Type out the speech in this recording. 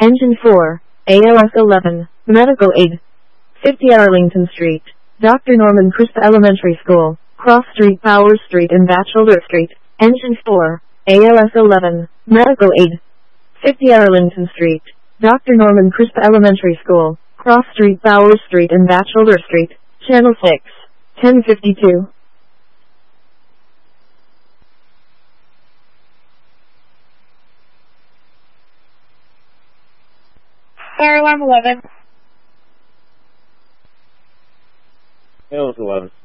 Engine 4, ALS 11, Medical Aid. 50 Arlington Street, Dr. Norman Crisp Elementary School, Cross Street, Powers Street and Batchelder Street. Engine 4, ALS 11, Medical Aid. 50 Arlington Street, Dr. Norman Crisp Elementary School, Cross Street, Powers Street and Batchelder Street. Channel 6, 1052. Fire alarm 11. ALS 11.